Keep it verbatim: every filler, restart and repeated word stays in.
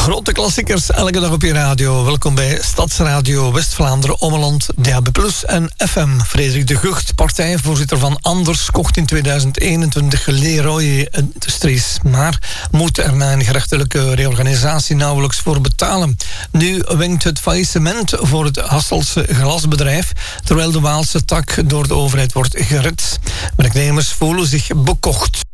Grote klassiekers, elke dag op je radio. Welkom bij Stadsradio West-Vlaanderen, Ommeland, D A B plus en F M. Frederik de Gucht, partijvoorzitter van Anders, kocht in tweeduizend eenentwintig Leroy Industries, maar moet er na een gerechtelijke reorganisatie nauwelijks voor betalen. Nu wenkt het faillissement voor het Hasselse glasbedrijf, terwijl de Waalse tak door de overheid wordt gered. Werknemers voelen zich bekocht.